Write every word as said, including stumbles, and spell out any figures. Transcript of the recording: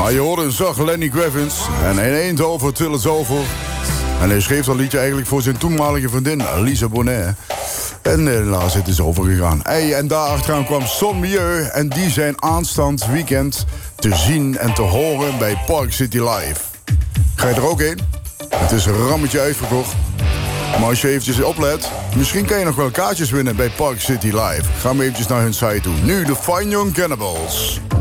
Maar je hoorde een zacht Lenny Kravitz. En in Eindhoven til het over. En hij schreef dat liedje eigenlijk voor zijn toenmalige vriendin Lisa Bonet. En helaas, het is overgegaan. Hey, en daarachteraan kwam Son Mieu. En die zijn aanstaand weekend te zien en te horen bij Park City Live. Ga je er ook heen? Het is een rammetje uitverkocht. Maar als je eventjes oplet, misschien kan je nog wel kaartjes winnen bij Park City Live. Ga maar eventjes naar hun site toe. Nu de Fine Young Cannibals.